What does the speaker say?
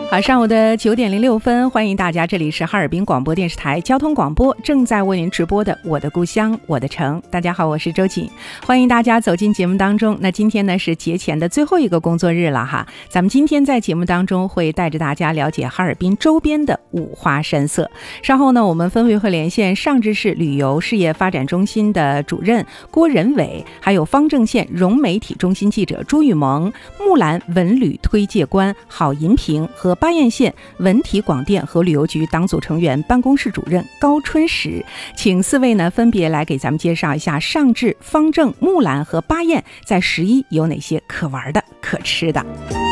好，上午的9点06分，欢迎大家，这里是哈尔滨广播电视台交通广播正在为您直播的我的故乡我的城。大家好，我是周瑾，欢迎大家走进节目当中。那今天呢是节前的最后一个工作日了哈，咱们今天在节目当中会带着大家了解哈尔滨周边的五花山色。稍后呢，我们分别会连线上志市旅游事业发展中心的主任郭仁伟，还有方正县融媒体中心记者朱雨萌，木兰文旅推介官郝银平和巴彦县文体广电和旅游局党组成员办公室主任高春石，请4位呢分别来给咱们介绍一下上志、方正、木兰和巴彦在11有哪些可玩的、可吃的。